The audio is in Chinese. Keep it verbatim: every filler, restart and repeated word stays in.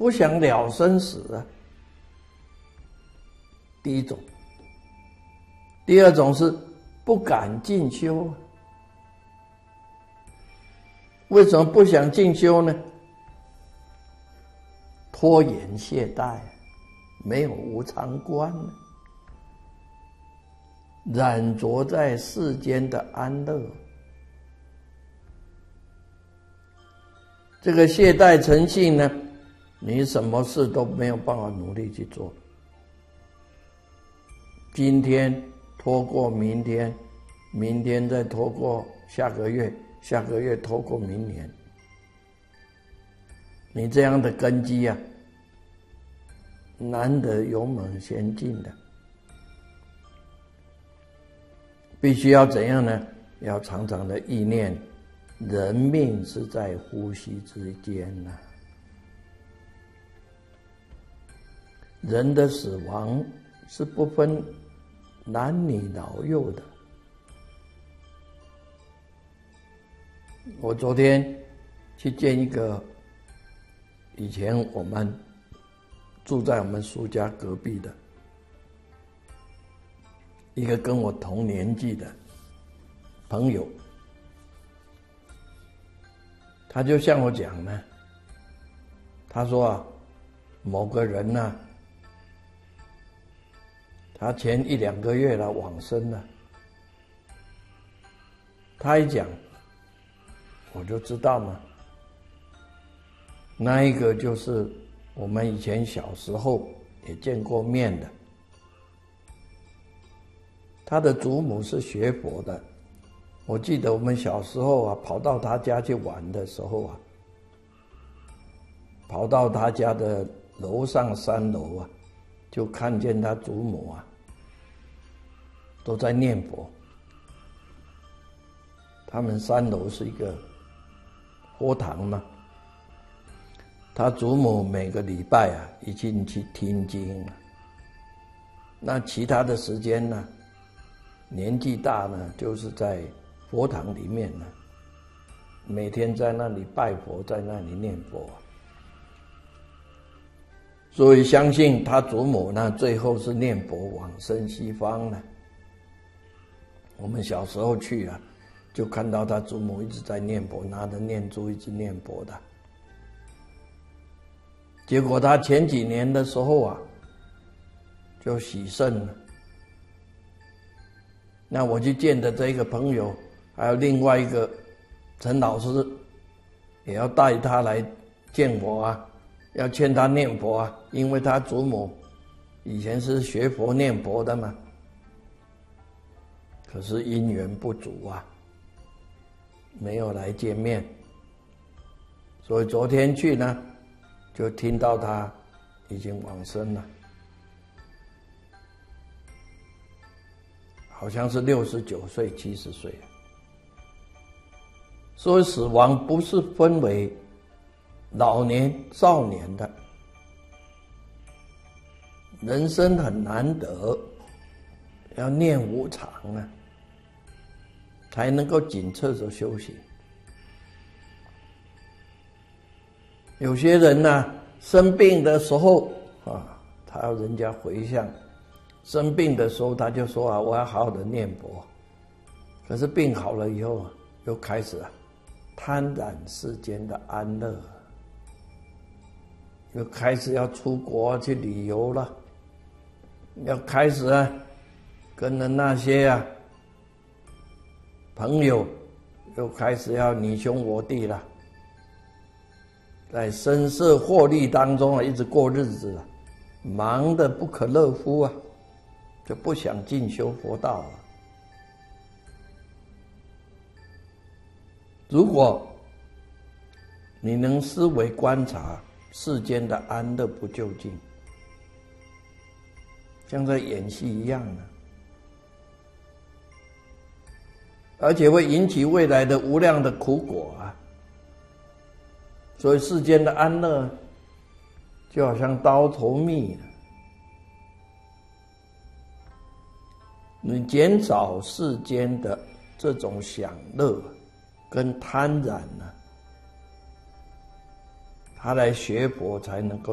不想了生死啊。第一种。第二种是不敢进修。为什么不想进修呢？拖延懈怠，没有无常观，染着在世间的安乐。这个懈怠成性呢，你什么事都没有办法努力去做。今天拖过明天，明天再拖过下个月，下个月拖过明年。你这样的根基啊，难得勇猛先进的，必须要怎样呢？要常常的意念，人命是在呼吸之间呐、啊。人的死亡是不分男女老幼的。我昨天去见一个以前我们住在我们苏家隔壁的一个跟我同年纪的朋友，他就向我讲呢，他说啊，某个人呢、啊，他前一两个月了往生了。他一讲，我就知道嘛，那一个就是我们以前小时候也见过面的，他的祖母是学佛的。我记得我们小时候啊，跑到他家去玩的时候啊，跑到他家的楼上三楼啊，就看见他祖母啊都在念佛。他们三楼是一个佛堂嘛，他祖母每个礼拜啊一进去听经啊，那其他的时间呢，年纪大呢，就是在佛堂里面呢，每天在那里拜佛，在那里念佛。所以相信他祖母呢，最后是念佛往生西方呢。我们小时候去啊，就看到他祖母一直在念佛，拿着念珠一直念佛的。结果他前几年的时候啊，就洗肾了。那我去见的这个朋友，还有另外一个陈老师，也要带他来见我啊，要劝他念佛啊，因为他祖母以前是学佛念佛的嘛，可是因缘不足啊，没有来见面。所以昨天去呢，就听到他已经往生了，好像是六十九岁、七十岁。所以死亡不是分为老年、少年的，人生很难得，要念无常啊，才能够紧凑着修行。有些人呢、啊，生病的时候啊，他要人家回向，生病的时候他就说啊，我要好好的念佛。可是病好了以后啊，又开始啊，贪婪世间的安乐，又开始要出国去旅游了，要开始啊，跟着那些啊朋友，又开始要你兄我弟了。在声色获利当中啊，一直过日子啊，忙得不可乐乎啊，就不想进修佛道啊。如果你能思维观察世间的安乐不究竟，像在演戏一样的，而且会引起未来的无量的苦果啊。所以世间的安乐就好像刀头蜜，你减少世间的这种享乐跟贪婪呢，他来学佛才能够